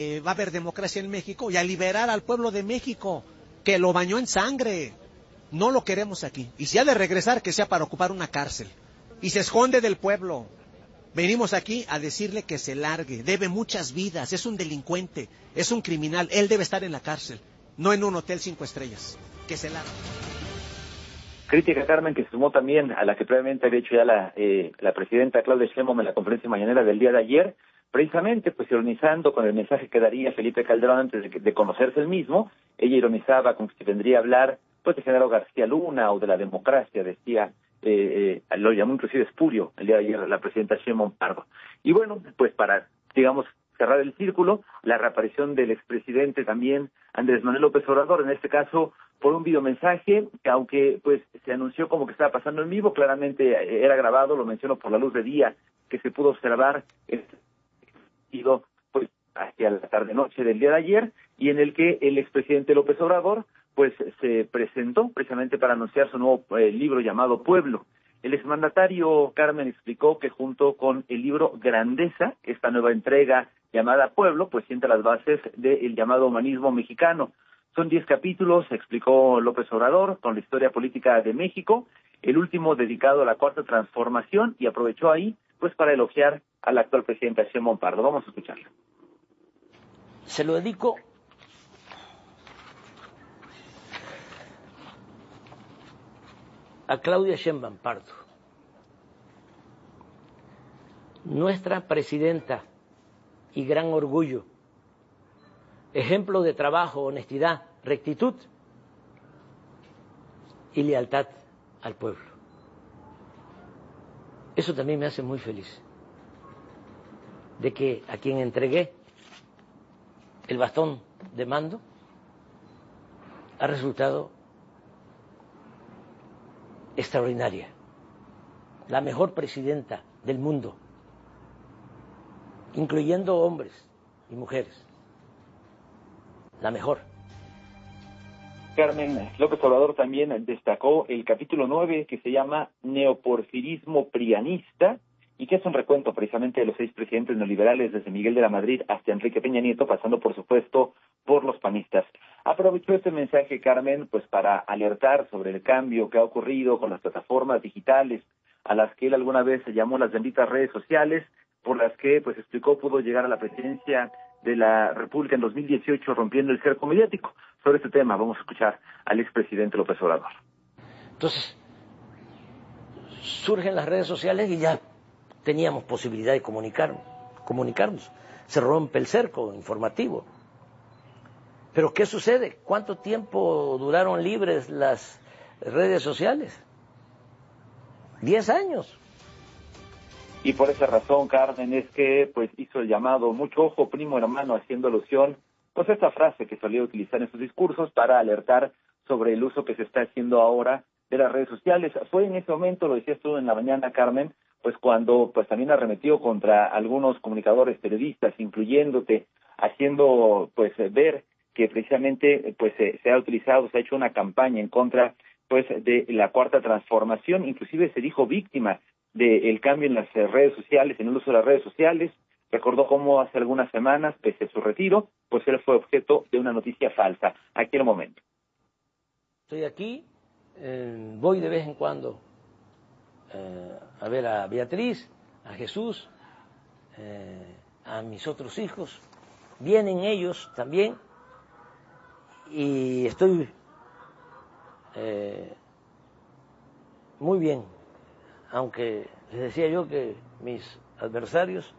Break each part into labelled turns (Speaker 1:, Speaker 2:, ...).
Speaker 1: Va a haber democracia en México y a liberar al pueblo de México, que lo bañó en sangre. No lo queremos aquí. Y si ha de regresar, que sea para ocupar una cárcel. Y se esconde del pueblo. Venimos aquí a decirle que se largue. Debe muchas vidas. Es un delincuente. Es un criminal. Él debe estar en la cárcel. No en un hotel 5 estrellas. Que se largue.
Speaker 2: Crítica, Carmen, que se sumó también a la que previamente había hecho ya la presidenta Claudia Sheinbaum en la conferencia mañanera del día de ayer, precisamente pues ironizando con el mensaje que daría Felipe Calderón antes de conocerse el mismo. Ella ironizaba con que se vendría a hablar pues de Genaro García Luna o de la democracia, decía, lo llamó inclusive espurio el día de ayer la presidenta Sheinbaum Pardo. Y bueno, pues para, digamos, cerrar el círculo, la reaparición del expresidente también, Andrés Manuel López Obrador, en este caso por un videomensaje, que aunque pues se anunció como que estaba pasando en vivo, claramente era grabado, lo menciono por la luz de día, que se pudo observar pues hacia la tarde-noche del día de ayer, y en el que el expresidente López Obrador pues se presentó precisamente para anunciar su nuevo libro llamado Pueblo. El exmandatario, Carmen, explicó que junto con el libro Grandeza, esta nueva entrega llamada Pueblo, pues sienta las bases del llamado humanismo mexicano. Son 10 capítulos, explicó López Obrador, con la historia política de México, el último dedicado a la Cuarta Transformación, y aprovechó ahí pues para elogiar a la actual presidenta Sheinbaum Pardo. Vamos a escucharla.
Speaker 3: Se lo dedico a Claudia Sheinbaum Pardo, nuestra presidenta y gran orgullo, ejemplo de trabajo, honestidad, rectitud y lealtad al pueblo. Eso también me hace muy feliz, de que a quien entregué el bastón de mando ha resultado extraordinaria, la mejor presidenta del mundo, incluyendo hombres y mujeres, la mejor.
Speaker 2: Carmen, López Obrador también destacó el capítulo 9, que se llama Neoporfirismo Prianista, y que es un recuento precisamente de los 6 presidentes neoliberales, desde Miguel de la Madrid hasta Enrique Peña Nieto, pasando por supuesto por los panistas. Aprovechó este mensaje, Carmen, pues para alertar sobre el cambio que ha ocurrido con las plataformas digitales, a las que él alguna vez se llamó las benditas redes sociales, por las que, pues explicó, pudo llegar a la presidencia de la República en 2018, rompiendo el cerco mediático. Sobre este tema vamos a escuchar al expresidente López Obrador.
Speaker 3: Entonces, surgen las redes sociales y ya teníamos posibilidad de comunicarnos. Se rompe el cerco informativo. Pero ¿qué sucede? ¿Cuánto tiempo duraron libres las redes sociales? 10 años.
Speaker 2: Y por esa razón, Carmen, es que pues hizo el llamado, mucho ojo, primo hermano, haciendo alusión, pues esta frase que solía utilizar en sus discursos para alertar sobre el uso que se está haciendo ahora de las redes sociales. Fue en ese momento, lo decías tú en la mañana, Carmen, pues cuando pues también arremetió contra algunos comunicadores, periodistas, incluyéndote, haciendo pues ver que precisamente pues se ha utilizado, se ha hecho una campaña en contra pues de la Cuarta Transformación, inclusive se dijo víctima del cambio en las redes sociales, en el uso de las redes sociales. Recordó cómo hace algunas semanas, pese a su retiro, pues él fue objeto de una noticia falsa. Aquí el momento.
Speaker 3: Estoy aquí, voy de vez en cuando a ver a Beatriz, a Jesús, a mis otros hijos. Vienen ellos también y estoy muy bien, aunque les decía yo que mis adversarios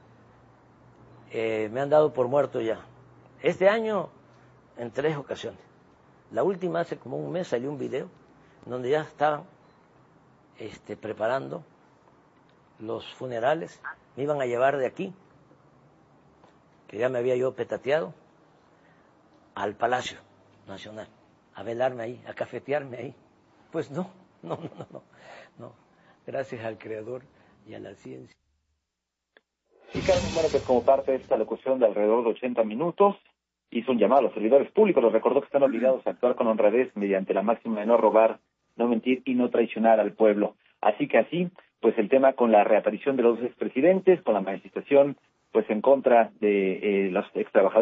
Speaker 3: me han dado por muerto ya. Este año en 3 ocasiones. La última hace como un mes salió un video donde ya estaban preparando los funerales. Me iban a llevar de aquí, que ya me había yo petateado, al Palacio Nacional, a velarme ahí, a cafetearme ahí. Pues no. Gracias al Creador y a la ciencia.
Speaker 2: Y Carmen, bueno, pues como parte de esta locución de alrededor de 80 minutos, hizo un llamado a los servidores públicos, les recordó que están obligados a actuar con honradez mediante la máxima de no robar, no mentir y no traicionar al pueblo. Así que así, pues el tema con la reaparición de los expresidentes, con la manifestación pues en contra de los extrabajadores